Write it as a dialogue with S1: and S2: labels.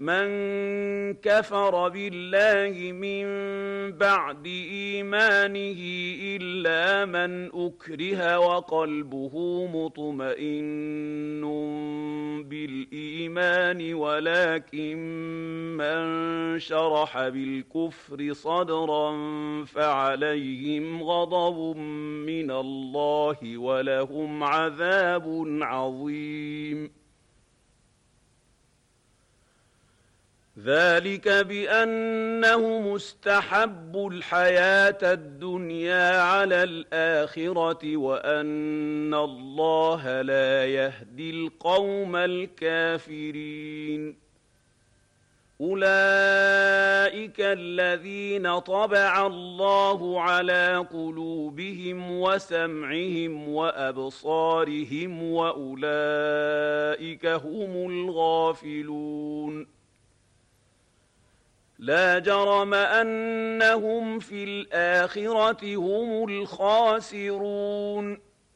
S1: مَن كَفَرَ بِاللَّهِ مِن بَعْدِ إِيمَانِهِ إِلَّا مَنْ أُكْرِهَ وَقَلْبُهُ مُطْمَئِنٌّ بِالْإِيمَانِ وَلَٰكِن مَّن شَرَحَ بِالْكُفْرِ صَدْرًا فَعَلَيْهِمْ غَضَبٌ مِّنَ اللَّهِ وَلَهُمْ عَذَابٌ عَظِيمٌ. ذَلِكَ بِأَنَّهُمُ اسْتَحَبُّوا الْحَيَاةَ الدُّنْيَا عَلَى الْآخِرَةِ وَأَنَّ اللَّهَ لَا يَهْدِي الْقَوْمَ الْكَافِرِينَ. أُولَٰئِكَ الَّذِينَ طَبَعَ اللَّهُ عَلَىٰ قُلُوبِهِمْ وَسَمْعِهِمْ وَأَبْصَارِهِمْ وَأُولَٰئِكَ هُمُ الْغَافِلُونَ. لَا جَرَمَ أَنَّهُمْ فِي الْآخِرَةِ هُمُ الْخَاسِرُونَ.